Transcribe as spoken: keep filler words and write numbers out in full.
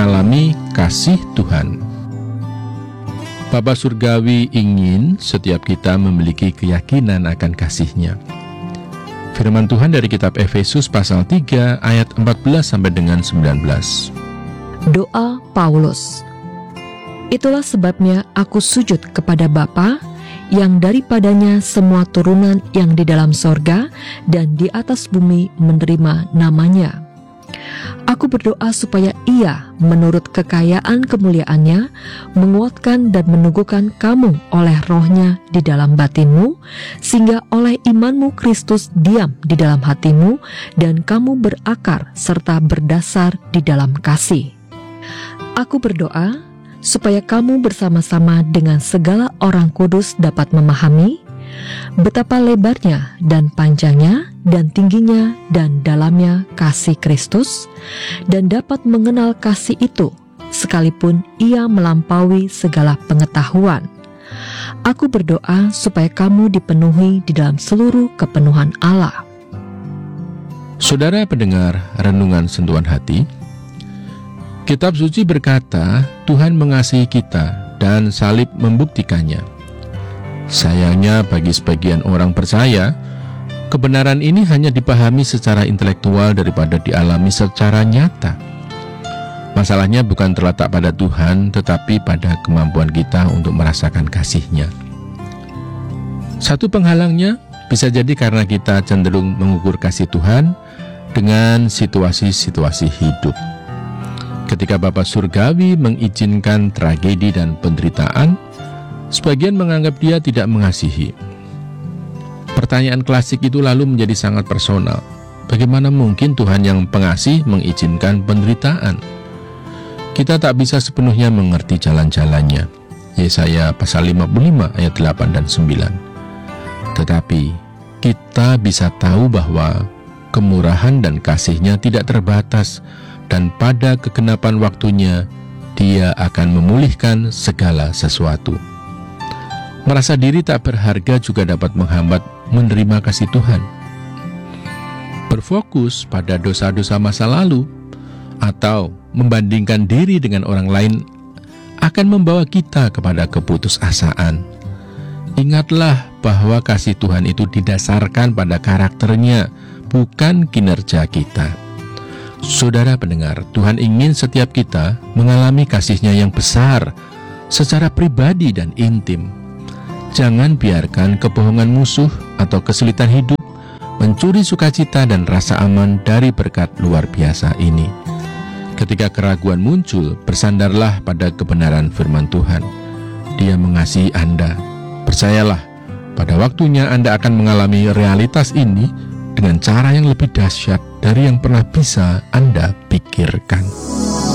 mengalami kasih Tuhan. Bapa Surgawi ingin setiap kita memiliki keyakinan akan kasih-Nya. Firman Tuhan dari kitab Efesus pasal tiga ayat empat belas sampai dengan sembilan belas. Doa Paulus. Itulah sebabnya aku sujud kepada Bapa, yang daripadanya semua turunan yang di dalam sorga dan di atas bumi menerima namanya. Aku berdoa supaya Ia menurut kekayaan kemuliaannya menguatkan dan meneguhkan kamu oleh rohnya di dalam batinmu, sehingga oleh imanmu Kristus diam di dalam hatimu dan kamu berakar serta berdasar di dalam kasih. Aku berdoa supaya kamu bersama-sama dengan segala orang kudus dapat memahami betapa lebarnya dan panjangnya dan tingginya dan dalamnya kasih Kristus, dan dapat mengenal kasih itu sekalipun ia melampaui segala pengetahuan. Aku berdoa supaya kamu dipenuhi di dalam seluruh kepenuhan Allah. Saudara pendengar renungan sentuhan hati, Kitab Suci berkata, Tuhan mengasihi kita dan salib membuktikannya. Sayangnya bagi sebagian orang percaya, kebenaran ini hanya dipahami secara intelektual daripada dialami secara nyata. Masalahnya bukan terletak pada Tuhan, tetapi pada kemampuan kita untuk merasakan kasih-Nya. Satu penghalangnya bisa jadi karena kita cenderung mengukur kasih Tuhan dengan situasi-situasi hidup. Ketika Bapa Surgawi mengizinkan tragedi dan penderitaan, sebagian menganggap Dia tidak mengasihi. Pertanyaan klasik itu lalu menjadi sangat personal. Bagaimana mungkin Tuhan yang pengasih mengizinkan penderitaan? Kita tak bisa sepenuhnya mengerti jalan-jalannya. Yesaya pasal lima puluh lima ayat delapan dan sembilan. Tetapi kita bisa tahu bahwa kemurahan dan kasih-Nya tidak terbatas, dan pada kegenapan waktunya, Dia akan memulihkan segala sesuatu. Merasa diri tak berharga juga dapat menghambat menerima kasih Tuhan. Berfokus pada dosa-dosa masa lalu atau membandingkan diri dengan orang lain akan membawa kita kepada keputusasaan. Ingatlah bahwa kasih Tuhan itu didasarkan pada karakternya, bukan kinerja kita. Saudara pendengar, Tuhan ingin setiap kita mengalami kasih-Nya yang besar secara pribadi dan intim. Jangan biarkan kebohongan musuh atau kesulitan hidup mencuri sukacita dan rasa aman dari berkat luar biasa ini. Ketika keraguan muncul, bersandarlah pada kebenaran firman Tuhan. Dia mengasihi Anda. Percayalah, pada waktunya Anda akan mengalami realitas ini dengan cara yang lebih dahsyat dari yang pernah bisa Anda pikirkan.